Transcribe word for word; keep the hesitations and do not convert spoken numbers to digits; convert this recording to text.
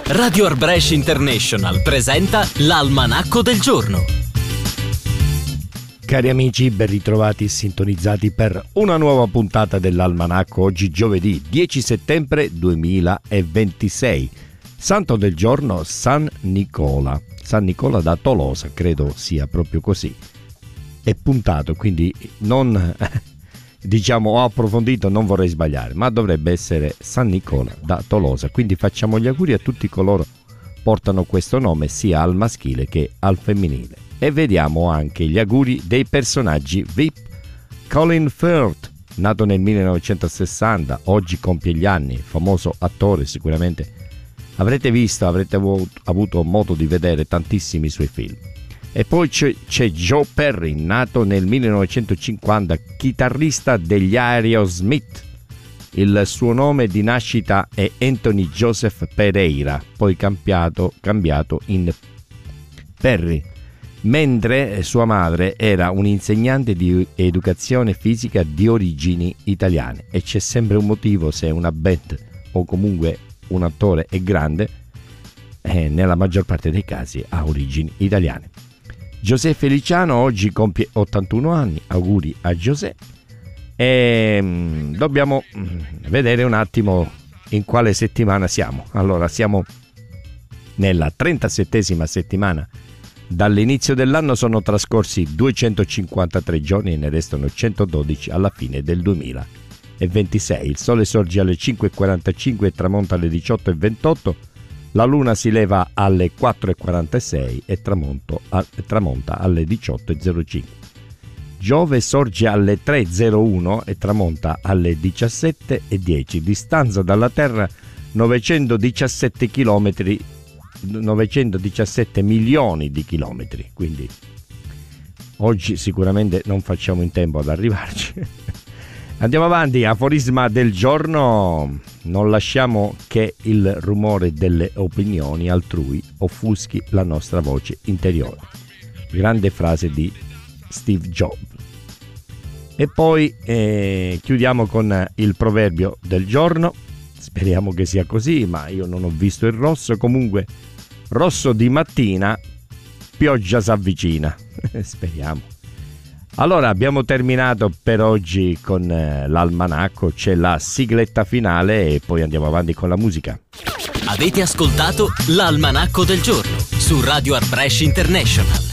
Radio Arbresh International presenta l'Almanacco del giorno. Cari amici, ben ritrovati e sintonizzati per una nuova puntata dell'Almanacco. Oggi giovedì dieci settembre duemilaventisei. Santo del giorno San Nicola. San Nicola da Tolosa, credo sia proprio così. È puntato, quindi non diciamo ho approfondito, non vorrei sbagliare, ma dovrebbe essere San Nicola da Tolosa. Quindi facciamo gli auguri a tutti coloro che portano questo nome sia al maschile che al femminile. E vediamo anche gli auguri dei personaggi V I P. Colin Firth, nato nel millenovecentosessanta, oggi compie gli anni, famoso attore, sicuramente avrete visto, avrete avuto modo di vedere tantissimi suoi film. E poi c'è, c'è Joe Perry, nato nel millenovecentocinquanta, chitarrista degli Aerosmith. Il suo nome di nascita è Anthony Joseph Pereira, poi cambiato, cambiato in Perry, mentre sua madre era un'insegnante di educazione fisica di origini italiane. E c'è sempre un motivo se una band o comunque un attore è grande, eh, nella maggior parte dei casi ha origini italiane. José Feliciano oggi compie ottantuno anni, auguri a José. E mh, dobbiamo mh, vedere un attimo in quale settimana siamo. Allora, siamo nella trentasettesima settimana. Dall'inizio dell'anno sono trascorsi duecentocinquantatré giorni e ne restano centododici alla fine del duemilaventisei. Il sole sorge alle cinque e quarantacinque e tramonta alle diciotto e ventotto. La luna si leva alle quattro e quarantasei e a, tramonta alle diciotto e zero cinque. Giove sorge alle tre e zero uno e tramonta alle diciassette e dieci. Distanza dalla Terra novecentodiciassette chilometri, novecentodiciassette milioni di chilometri. Quindi oggi sicuramente non facciamo in tempo ad arrivarci. Andiamo avanti, aforisma del giorno: non lasciamo che il rumore delle opinioni altrui offuschi la nostra voce interiore. Grande frase di Steve Jobs. E poi eh, chiudiamo con il proverbio del giorno. Speriamo che sia così, ma io non ho visto il rosso. Comunque, rosso di mattina, pioggia s'avvicina. Speriamo. Allora, abbiamo terminato per oggi con eh, l'almanacco, c'è la sigletta finale e poi andiamo avanti con la musica. Avete ascoltato l'Almanacco del giorno su Radio Arbresh International.